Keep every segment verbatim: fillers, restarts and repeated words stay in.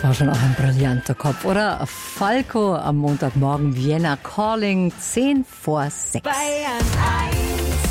Das war schon auch ein brillanter Kopf, oder? Falco am Montagmorgen, Vienna Calling, zehn vor sechs. Bayern eins.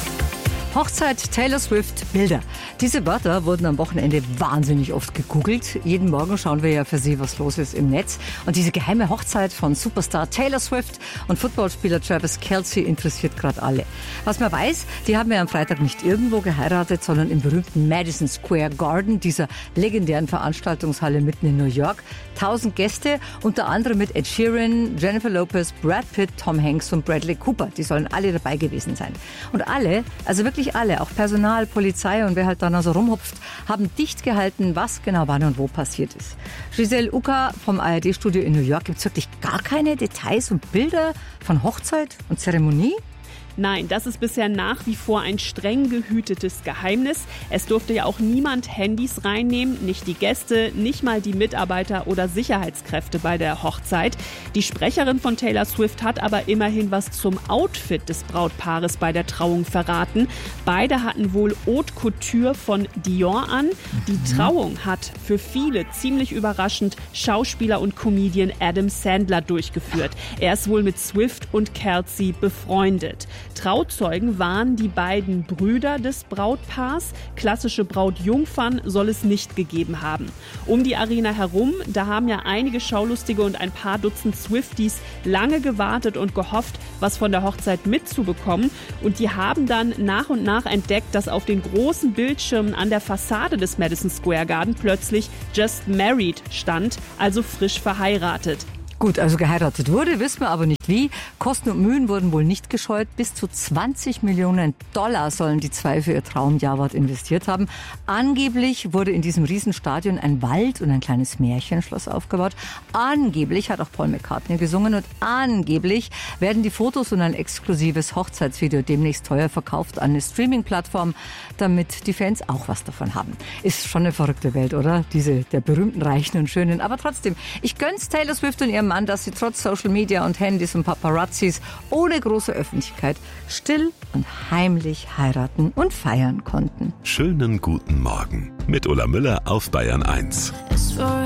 Hochzeit, Taylor Swift, Bilder. Diese Wörter wurden am Wochenende wahnsinnig oft gegoogelt. Jeden Morgen schauen wir ja für Sie, was los ist im Netz. Und diese geheime Hochzeit von Superstar Taylor Swift und Footballspieler Travis Kelce interessiert gerade alle. Was man weiß, die haben ja am Freitag nicht irgendwo geheiratet, sondern im berühmten Madison Square Garden, dieser legendären Veranstaltungshalle mitten in New York. Tausend Gäste, unter anderem mit Ed Sheeran, Jennifer Lopez, Brad Pitt, Tom Hanks und Bradley Cooper. Die sollen alle dabei gewesen sein. Und alle, also wirklich alle, auch Personal, Polizei und wer halt dann also rumhupft, haben dicht gehalten, was genau wann und wo passiert ist. Giselle Ucker vom A R D-Studio in New York, gibt es wirklich gar keine Details und Bilder von Hochzeit und Zeremonie? Nein, das ist bisher nach wie vor ein streng gehütetes Geheimnis. Es durfte ja auch niemand Handys reinnehmen, nicht die Gäste, nicht mal die Mitarbeiter oder Sicherheitskräfte bei der Hochzeit. Die Sprecherin von Taylor Swift hat aber immerhin was zum Outfit des Brautpaares bei der Trauung verraten. Beide hatten wohl Haute Couture von Dior an. Die Trauung hat für viele ziemlich überraschend Schauspieler und Comedian Adam Sandler durchgeführt. Er ist wohl mit Swift und Kelce befreundet. Trauzeugen waren die beiden Brüder des Brautpaars. Klassische Brautjungfern soll es nicht gegeben haben. Um die Arena herum, da haben ja einige Schaulustige und ein paar Dutzend Swifties lange gewartet und gehofft, was von der Hochzeit mitzubekommen. Und die haben dann nach und nach entdeckt, dass auf den großen Bildschirmen an der Fassade des Madison Square Garden plötzlich Just Married stand, also frisch verheiratet. Gut, also geheiratet wurde, wissen wir aber nicht wie. Kosten und Mühen wurden wohl nicht gescheut. Bis zu zwanzig Millionen Dollar sollen die zwei für ihr Traumjawort investiert haben. Angeblich wurde in diesem Riesenstadion ein Wald und ein kleines Märchenschloss aufgebaut. Angeblich hat auch Paul McCartney gesungen und angeblich werden die Fotos und ein exklusives Hochzeitsvideo demnächst teuer verkauft an eine Streaming-Plattform, damit die Fans auch was davon haben. Ist schon eine verrückte Welt, oder? Diese der berühmten, Reichen und Schönen. Aber trotzdem, ich gönn's Taylor Swift und ihrem Mann, dass sie trotz Social Media und Handys und Paparazzis ohne große Öffentlichkeit still und heimlich heiraten und feiern konnten. Schönen guten Morgen mit Ulla Müller auf Bayern eins.